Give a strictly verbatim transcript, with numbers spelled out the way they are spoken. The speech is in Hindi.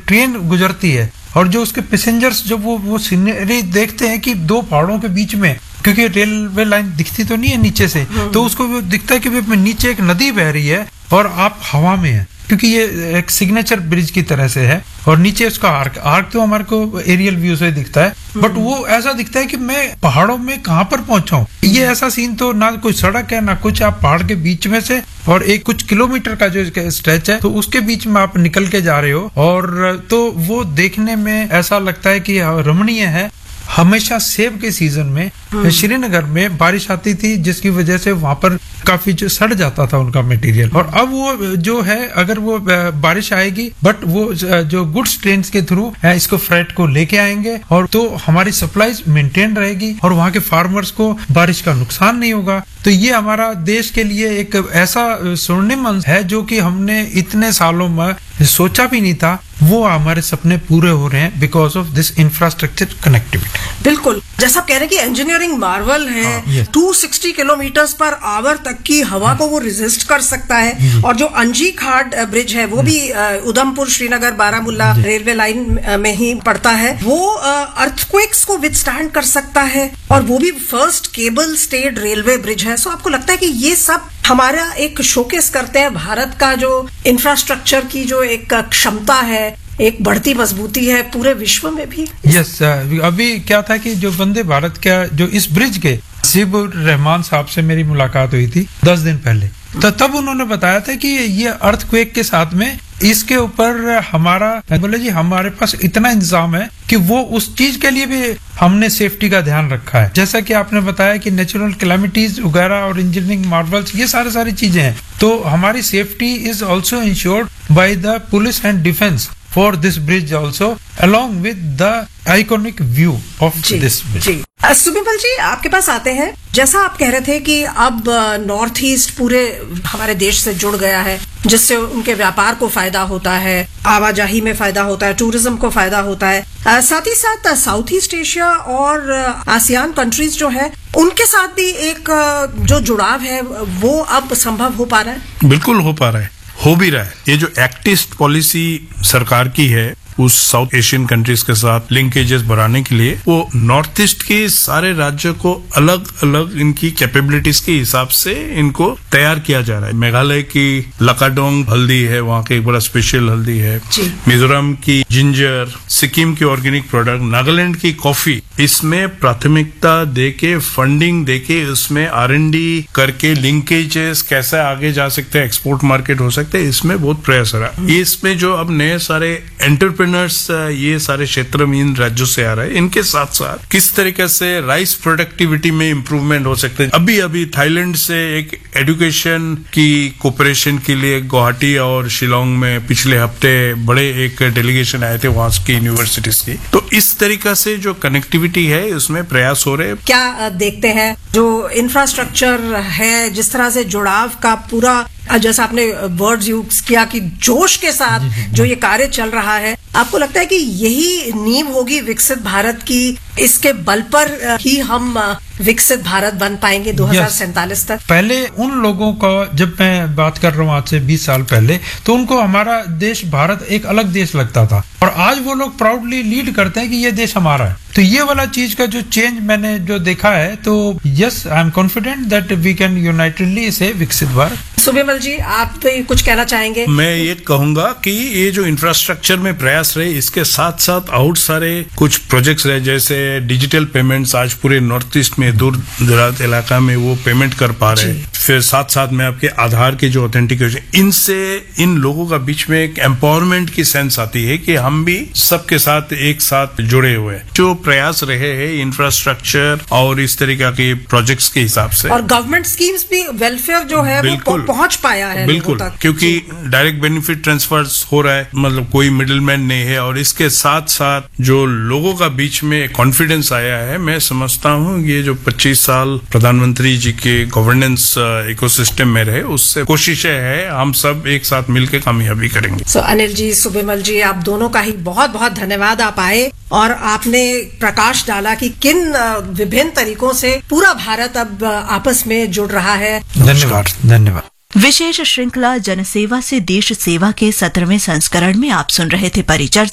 ट्रेन गुजरती है और जो उसके पैसेंजर्स जब वो वो सीनरी देखते हैं कि दो पहाड़ों के बीच में, क्योंकि रेलवे लाइन दिखती तो नहीं है नीचे से, तो उसको वो दिखता है कि नीचे एक नदी बह रही है और आप हवा में है, क्योंकि ये एक सिग्नेचर ब्रिज की तरह से है और नीचे उसका आर्क आर्क तो हमारे को एरियल व्यू से दिखता है, बट वो ऐसा दिखता है कि मैं पहाड़ों में कहाँ पर पहुंचा हूँ। ये ऐसा सीन तो ना कोई सड़क है ना कुछ, आप पहाड़ के बीच में से और एक कुछ किलोमीटर का जो स्ट्रेच है तो उसके बीच में आप निकल के जा रहे हो, और तो वो देखने में ऐसा लगता है कि रमणीय है। हमेशा सेब के सीजन में श्रीनगर में बारिश आती थी जिसकी वजह से वहां पर काफी जो सड़ जाता था उनका मटेरियल, और अब वो जो है अगर वो बारिश आएगी बट वो जो गुड्स ट्रेन के थ्रू इसको फ्रेट को लेके आएंगे और तो हमारी सप्लाईज मेंटेन रहेगी और वहाँ के फार्मर्स को बारिश का नुकसान नहीं होगा। तो ये हमारा देश के लिए एक ऐसा स्वर्णिम अंश है जो कि हमने इतने सालों में सोचा भी नहीं था, वो हमारे सपने पूरे हो रहे हैं because of this infrastructure connectivity. बिल्कुल, जैसा आप कह रहे हैं कि इंजीनियरिंग मार्वल है, हाँ, yes. दो सौ साठ किलोमीटर पर आवर तक की हवा को वो रेजिस्ट कर सकता है, और जो अंजी घाट ब्रिज है वो भी उधमपुर श्रीनगर बारामुल्ला रेलवे लाइन में ही पड़ता है, वो अर्थक्वेक्स को विथस्टैंड कर सकता है, और वो भी first cable stayed railway bridge है। सो आपको लगता है कि ये सब हमारा एक शोकेस करते हैं भारत का जो इंफ्रास्ट्रक्चर की जो एक क्षमता है, एक बढ़ती मजबूती है पूरे विश्व में भी। यस yes, अभी क्या था कि जो वंदे भारत का जो इस ब्रिज के हसीबुर रहमान साहब से मेरी मुलाकात हुई थी दस दिन पहले, तो तब उन्होंने बताया था कि ये अर्थक्वेक के साथ में इसके ऊपर हमारा बोले जी हमारे पास इतना इंतजाम है कि वो उस चीज के लिए भी हमने सेफ्टी का ध्यान रखा है। जैसा कि आपने बताया कि नेचुरल कैलामिटीज वगैरह और इंजीनियरिंग मार्वल्स ये सारे सारी चीजें हैं, तो हमारी safety is also insured by the police and defence for this bridge also along with the iconic view of this bridge। जी सुबिमल जी, आपके पास आते हैं, जैसा आप कह रहे थे कि अब नॉर्थ ईस्ट पूरे हमारे देश से जुड़ गया है जिससे उनके व्यापार को फायदा होता है, आवाजाही में फायदा होता है, टूरिज्म को फायदा होता है, साथ ही साथ साउथ ईस्ट एशिया और आसियान कंट्रीज जो है उनके साथ भी एक जो जुड़ाव है वो अब संभव हो पा रहा है। बिल्कुल हो पा रहा है, हो भी रहा है। ये जो एक्टिस्ट पॉलिसी सरकार की है उस साउथ एशियन कंट्रीज के साथ लिंकेजेस बढ़ाने के लिए, वो नॉर्थ ईस्ट के सारे राज्यों को अलग अलग इनकी कैपेबिलिटीज के हिसाब से इनको तैयार किया जा रहा है। मेघालय की लकाडोंग हल्दी है, वहाँ के एक बड़ा स्पेशल हल्दी है, मिजोरम की जिंजर, सिक्किम की ऑर्गेनिक प्रोडक्ट, नागालैंड की कॉफी, इसमें प्राथमिकता देके फंडिंग देके उसमें आर एन डी करके लिंकेजेस कैसे आगे जा सकते हैं, एक्सपोर्ट मार्केट हो सकते हैं, इसमें बहुत प्रयास हो रहा है। इसमें जो अब नए सारे एंटरप्रेन्योर्स ये सारे क्षेत्र में इन राज्यों से आ रहे हैं, इनके साथ साथ किस तरीके से राइस प्रोडक्टिविटी में इंप्रूवमेंट हो सकते हैं। अभी अभी थाईलैंड से एक एजुकेशन की कोऑपरेशन के लिए गुवाहाटी और शिलोंग में पिछले हफ्ते बड़े एक डेलीगेशन आए थे वहां की यूनिवर्सिटीज की, तो इस तरीके से जो कनेक्टिविटी है उसमें प्रयास हो रहे हैं। क्या देखते हैं जो इंफ्रास्ट्रक्चर है, जिस तरह से जुड़ाव का पूरा, जैसा आपने वर्ड्स यूज किया कि जोश के साथ जो ये कार्य चल रहा है, आपको लगता है कि यही नींव होगी विकसित भारत की, इसके बल पर ही हम विकसित भारत बन पाएंगे दो हज़ार सैंतालीस तक? पहले उन लोगों का, जब मैं बात कर रहा हूँ आज से बीस साल पहले, तो उनको हमारा देश भारत एक अलग देश लगता था, और आज वो लोग प्राउडली लीड करते हैं कि ये देश हमारा है। तो ये वाला चीज का जो चेंज मैंने जो देखा है, तो yes I am confident that we can unitedly से विकसित भारत। सुबिमल जी, आप कुछ कहना चाहेंगे? मैं ये कहूंगा कि ये जो इंफ्रास्ट्रक्चर में प्रयास रहे, इसके साथ साथ आउट सारे कुछ प्रोजेक्ट्स रहे, जैसे डिजिटल पेमेंट्स आज पूरे नॉर्थ ईस्ट में दूर दराज इलाका में वो पेमेंट कर पा रहे हैं। फिर साथ साथ में आपके आधार के जो ऑथेंटिकेशन, इनसे इन लोगों का बीच में एक एम्पावरमेंट की सेंस आती है कि हम भी सबके साथ एक साथ जुड़े हुए हैं। जो प्रयास रहे हैं इंफ्रास्ट्रक्चर और इस तरीके के प्रोजेक्ट्स के हिसाब से, और गवर्नमेंट स्कीम्स भी, वेलफेयर जो है वो पहुंच पाया है बिल्कुल, क्योंकि डायरेक्ट बेनिफिट ट्रांसफर्स हो रहा है, मतलब कोई मिडिलमैन नहीं है, और इसके साथ साथ जो लोगों का बीच में कॉन्फिडेंस आया है, मैं समझता हूँ ये जो पच्चीस साल प्रधानमंत्री जी के गवर्नेंस इकोसिस्टम में रहे, उससे कोशिशें है हम सब एक साथ मिलकर कामयाबी करेंगे। सो so, अनिल जी, सुबिमल जी, आप दोनों का ही बहुत बहुत धन्यवाद। आप आए और आपने प्रकाश डाला कि किन विभिन्न तरीकों से पूरा भारत अब आपस में जुड़ रहा है। धन्यवाद धन्यवाद। विशेष श्रृंखला जनसेवा से देश सेवा के सत्रहवें संस्करण में आप सुन रहे थे परिचर्चा।